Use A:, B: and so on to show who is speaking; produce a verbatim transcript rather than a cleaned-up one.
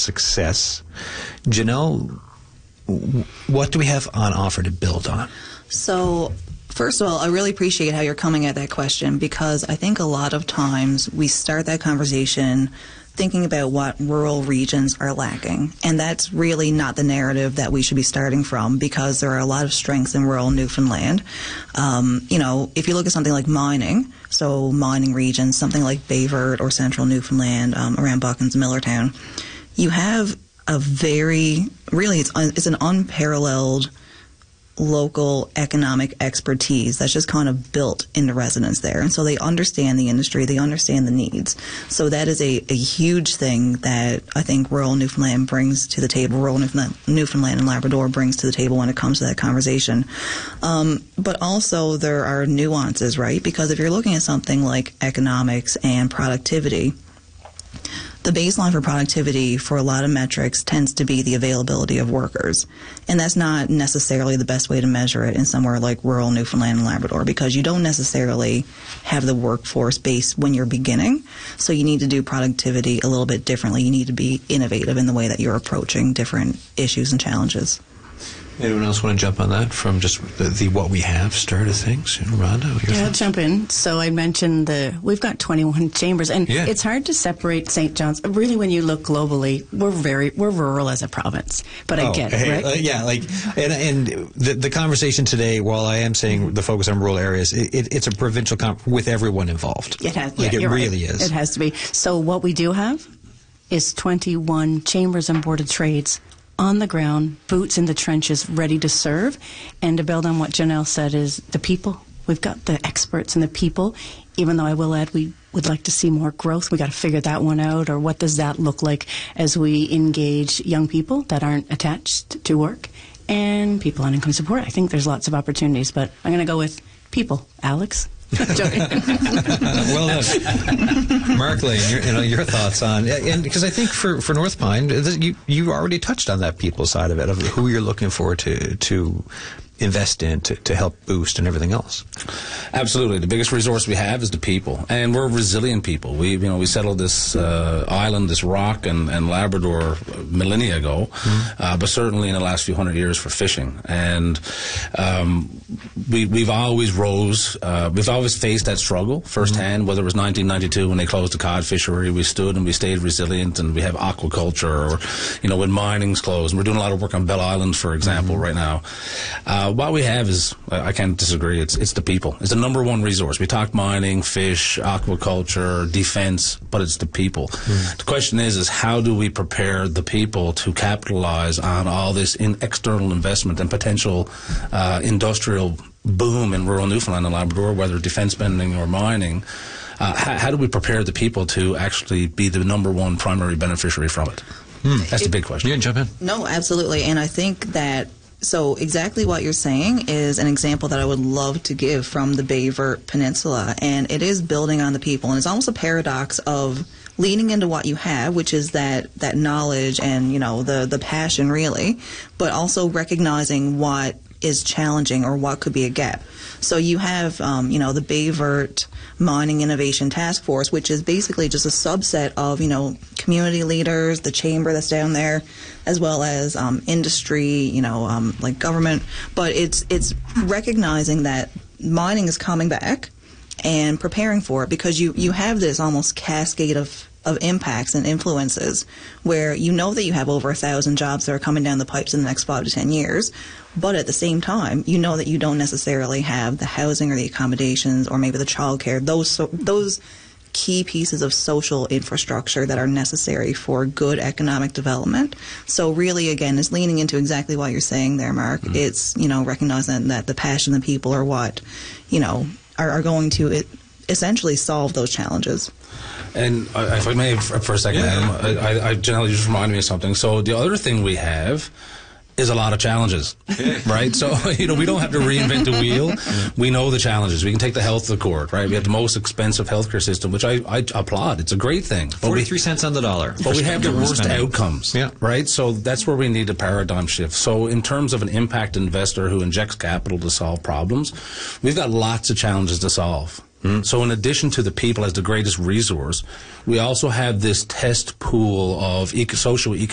A: success. Janelle, what do we have on offer to build on?
B: So, first of all, I really appreciate how you're coming at that question, because I think a lot of times we start that conversation thinking about what rural regions are lacking. And that's really not the narrative that we should be starting from, because there are a lot of strengths in rural Newfoundland. Um, you know, if you look at something like mining, so mining regions, something like Bayvert or Central Newfoundland, um, around Buckens, Millertown, you have a very, really, it's, un, it's an unparalleled local economic expertise that's just kind of built into residents there. And so they understand the industry, they understand the needs. So that is a, a huge thing that I think rural Newfoundland brings to the table, rural Newfoundland, Newfoundland and Labrador brings to the table when it comes to that conversation. Um, but also there are nuances, right? Because if you're looking at something like economics and productivity, the baseline for productivity for a lot of metrics tends to be the availability of workers. And that's not necessarily the best way to measure it in somewhere like rural Newfoundland and Labrador, because you don't necessarily have the workforce base when you're beginning. So you need to do productivity a little bit differently. You need to be innovative in the way that you're approaching different issues and challenges.
A: Anyone else want to jump on that from just the, the what we have start of things? Rhonda?
C: Yeah, I'll jump in. So I mentioned the we've got twenty-one chambers, and yeah. It's hard to separate Saint John's. Really, when you look globally, we're very we're rural as a province, but
A: oh,
C: I get
A: hey,
C: it, right?
A: Uh, yeah, like and, and the the conversation today, while I am saying the focus on rural areas, it, it, it's a provincial comp with everyone involved.
C: It has,
A: like
C: yeah,
A: it
C: you're
A: really
C: right.
A: is.
C: It has to be. So what we do have is twenty-one chambers and board of trades on the ground, boots in the trenches, ready to serve. And to build on what Janelle said is the people. We've got the experts and the people, even though I will add we would like to see more growth. We got to figure that one out, or what does that look like as we engage young people that aren't attached to work and people on income support. I think there's lots of opportunities, but I'm going to go with people. Alex?
A: Well done. Mark Lane, your, you know, your thoughts on, and because I think for, for North Pine, you, you already touched on that people side of it, of who you're looking for to, to invest in to, to help boost and everything else.
D: Absolutely. The biggest resource we have is the people, and we're resilient people. We, you know, we settled this uh, island, this rock and, and Labrador millennia ago, mm-hmm. uh, but certainly in the last few hundred years for fishing. And um, we, we've always rose, uh, we've always faced that struggle firsthand, mm-hmm. whether it was nineteen ninety-two when they closed the cod fishery, we stood and we stayed resilient, and we have aquaculture, or, you know, when mining's closed. And we're doing a lot of work on Bell Island, for example, mm-hmm. right now. Uh, what we have is, I can't disagree, it's it's the people. It's the number one resource. We talk mining, fish, aquaculture, defense, but it's the people. Mm. The question is, is how do we prepare the people to capitalize on all this in external investment and potential uh, industrial boom in rural Newfoundland and Labrador, whether defense spending or mining? Uh, how, how do we prepare the people to actually be the number one primary beneficiary from it? Mm. That's
B: it,
D: the big question.
A: You can jump in.
B: No, absolutely. And I think that So exactly what you're saying is an example that I would love to give from the Bayvert Peninsula, and it is building on the people, and it's almost a paradox of leaning into what you have, which is that, that knowledge and, you know, the, the passion really, but also recognizing what is challenging or what could be a gap. So you have, um, you know, the Bayvert Mining Innovation Task Force, which is basically just a subset of, you know, community leaders, the chamber that's down there, as well as um, industry, you know, um, like government. But it's it's recognizing that mining is coming back and preparing for it, because you, you have this almost cascade of of impacts and influences where you know that you have over a thousand jobs that are coming down the pipes in the next five to ten years, but at the same time, you know that you don't necessarily have the housing or the accommodations or maybe the childcare, those so, those key pieces of social infrastructure that are necessary for good economic development. So really, again, is leaning into exactly what you're saying there, Mark. Mm-hmm. It's, you know, recognizing that the passion of the people are what, you know, are, are going to it, essentially solve those challenges.
D: And uh, if I may, for, for a second, yeah. Adam, I, I, I generally just reminded me of something. So the other thing we have is a lot of challenges, right? So, you know, we don't have to reinvent the wheel. We know the challenges. We can take the health to court, right? We have the most expensive healthcare system, which I, I applaud. It's a great thing. But
A: forty-three
D: we,
A: cents on the dollar.
D: But we have the worst
A: spending.
D: outcomes,
A: yeah.
D: right? So that's where we need a paradigm shift. So in terms of an impact investor who injects capital to solve problems, we've got lots of challenges to solve. Mm-hmm. So in addition to the people as the greatest resource, we also have this test pool of eco- social economic